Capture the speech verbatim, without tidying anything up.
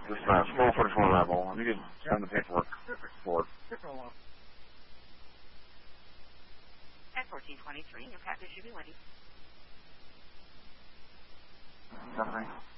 This uh, small forty-four level. You can sign the paperwork for it. At fourteen twenty-three, your package should be waiting. Something.